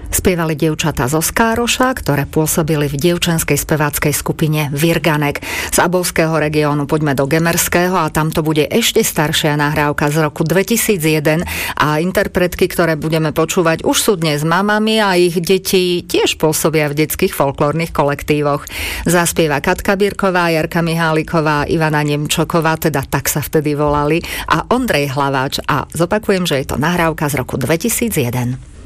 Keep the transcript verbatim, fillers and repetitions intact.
Spievali dievčatá zo Skároša, ktoré pôsobili v dievčenskej speváckej skupine Virganek. Z Abovského regiónu poďme do Gemerského a tam to bude ešte staršia nahrávka z roku dvetisícjeden a interpretky, ktoré budeme počúvať, už sú dnes mamami a ich deti tiež pôsobia v detských folklórnych kolektívoch. Zaspieva Katka Birková, Jarka Miháliková, Ivana Nemčoková, teda tak sa vtedy volali, a Ondrej Hlaváč. A zopakujem, že je to nahrávka z roku dvetisícjeden.